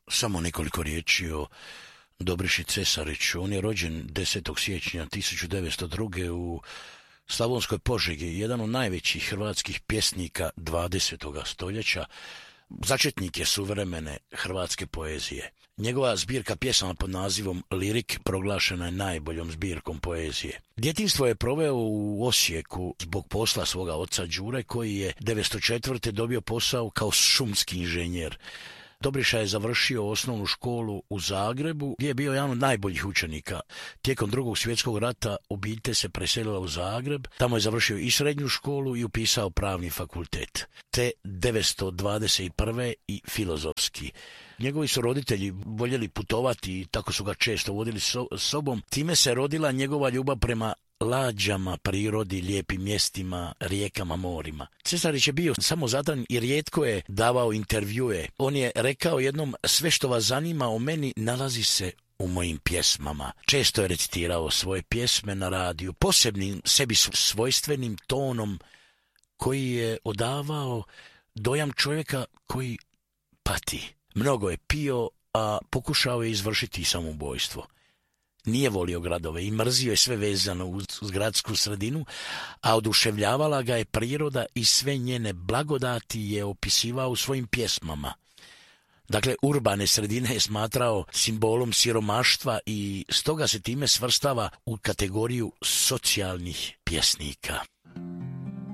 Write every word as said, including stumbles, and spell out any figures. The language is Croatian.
Samo nekoliko riječi o Dobriši Cesariću. On je rođen desetog siječnja tisuću devetsto druge u Slavonskoj Požegi, jedan od najvećih hrvatskih pjesnika dvadesetog stoljeća. Začetnik je suvremene hrvatske poezije. Njegova zbirka pjesama pod nazivom Lirik proglašena je najboljom zbirkom poezije. Djetinjstvo je proveo u Osijeku zbog posla svoga oca Đure, koji je devetsto četvrte dobio posao kao šumski inženjer. Dobriša je završio osnovnu školu u Zagrebu, gdje je bio jedan od najboljih učenika. Tijekom drugog svjetskog rata obitelj se preselila u Zagreb, tamo je završio i srednju školu i upisao pravni fakultet, te devetsto dvadeset prve i filozofski. Njegovi su roditelji voljeli putovati i tako su ga često vodili so, sobom. Time se rodila njegova ljubav prema lađama, prirodi, lijepim mjestima, rijekama, morima. Cesarić je bio samozatan i rijetko je davao intervjue. On je rekao jednom: sve što vas zanima o meni nalazi se u mojim pjesmama. Često je recitirao svoje pjesme na radiju, posebnim sebi svojstvenim tonom koji je odavao dojam čovjeka koji pati. Mnogo je pio, a pokušao je izvršiti samoubojstvo. Nije volio gradove i mrzio je sve vezano uz, uz gradsku sredinu, a oduševljavala ga je priroda i sve njene blagodati je opisivao u svojim pjesmama. Dakle, urbane sredine je smatrao simbolom siromaštva i stoga se time svrstava u kategoriju socijalnih pjesnika.